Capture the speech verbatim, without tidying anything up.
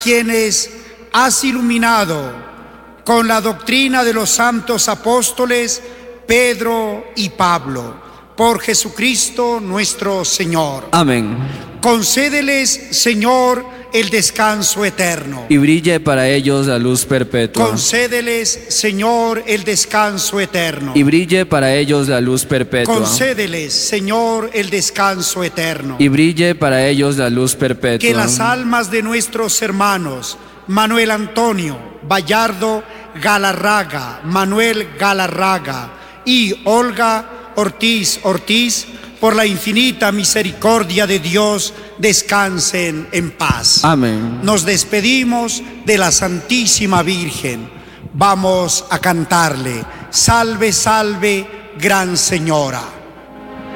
quienes has iluminado con la doctrina de los santos apóstoles Pedro y Pablo, por Jesucristo nuestro Señor. Amén. Concédeles, Señor, el descanso eterno. Y brille para ellos la luz perpetua. Concédeles, Señor, el descanso eterno. Y brille para ellos la luz perpetua. Concédeles, Señor, el descanso eterno. Y brille para ellos la luz perpetua. Que las almas de nuestros hermanos Manuel Antonio Vallardo Galarraga, Manuel Galarraga y Olga Ortiz Ortiz, por la infinita misericordia de Dios, descansen en paz. Amén. Nos despedimos de la Santísima Virgen. Vamos a cantarle: Salve, salve, Gran Señora.